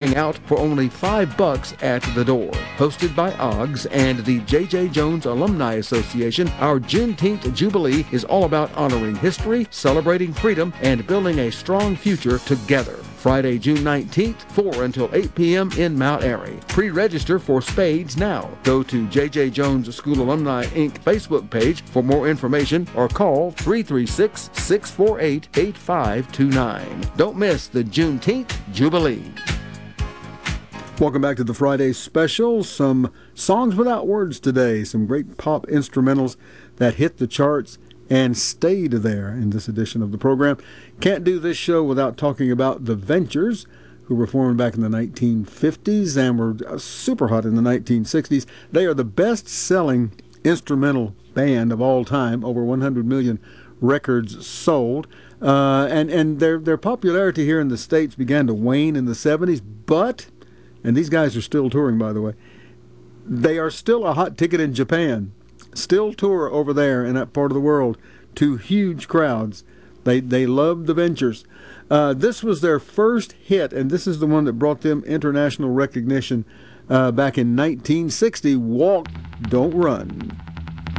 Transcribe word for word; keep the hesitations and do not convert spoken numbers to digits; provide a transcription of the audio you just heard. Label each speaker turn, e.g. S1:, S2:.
S1: hang out for only five bucks at the door. Hosted by Oggs and the J J. Jones Alumni Association, our Juneteenth Jubilee is all about honoring history, celebrating freedom, and building a strong future together. Friday, June nineteenth, four until eight p.m. in Mount Airy. Pre-register for Spades now. Go to J J. Jones School Alumni Incorporated Facebook page for more information or call three three six, six four eight, eight five two nine. Don't miss the Juneteenth Jubilee.
S2: Welcome back to the Friday special. Some songs without words today. Some great pop instrumentals that hit the charts and stayed there in this edition of the program. Can't do this show without talking about The Ventures, who were formed back in the nineteen fifties and were super hot in the nineteen sixties. They are the best-selling instrumental band of all time, over one hundred million records sold. Uh, and and their, their popularity here in the States began to wane in the seventies, but, and these guys are still touring, by the way, they are still a hot ticket in Japan. Still tour over there in that part of the world to huge crowds. They they love The Ventures. Uh, this was their first hit, and this is the one that brought them international recognition uh, back in nineteen sixty, Walk, Don't Run.